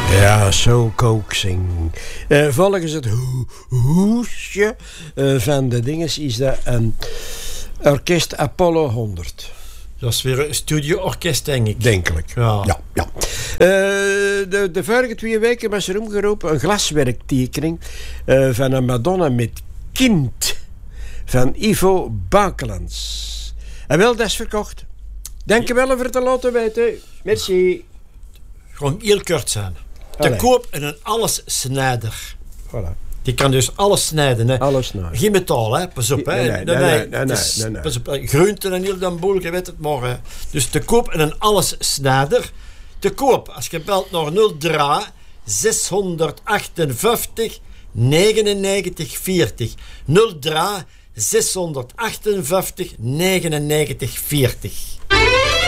Ja, zo coaxing. Volgens het hoesje van de dinges is dat een orkest Apollo 100. Dat is weer een studioorkest, denk ik. Denkelijk. Ja. De vorige 2 weken was er omgeroepen een glaswerktekening van een Madonna met kind van Ivo Bakelans. En wel, dat is verkocht. Dank je wel voor het te laten weten. Merci. Gewoon heel kort zijn. Te koop in een allessnijder. Voilà. Die kan dus alles snijden. Hè. Alles snijden. Geen metaal, hè. Pas op, hè. Nee. Pas op, groenten en heel dan boel, je weet het maar. Hè. Dus te koop in een allessnijder. Te koop, als je belt naar 03 658 99 40. 03 658 99 40.